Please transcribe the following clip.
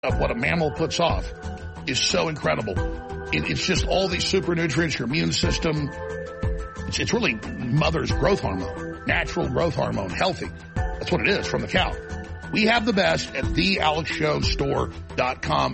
of what a mammal puts off is so incredible. It's just all these super nutrients, your immune system. It's really mother's growth hormone, natural growth hormone, healthy. That's what it is from the cow. We have the best at thealexshowstore.com.